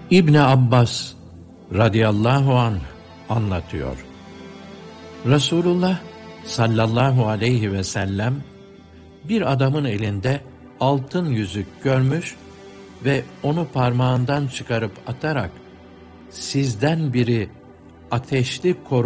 İbni Abbas radıyallahu anh anlatıyor. Resulullah sallallahu aleyhi ve sellem bir adamın elinde altın yüzük görmüş ve onu parmağından çıkarıp atarak, sizden biri ateşli